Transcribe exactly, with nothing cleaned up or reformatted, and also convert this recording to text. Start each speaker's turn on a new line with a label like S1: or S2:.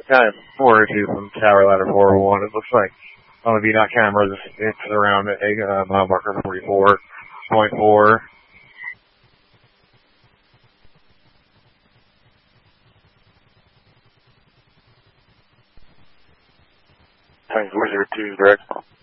S1: kind of four oh two from Tower Ladder four oh one. It looks like on the V NOT cameras, it's around a uh, mile marker forty-four point four.
S2: Times four zero two, direct.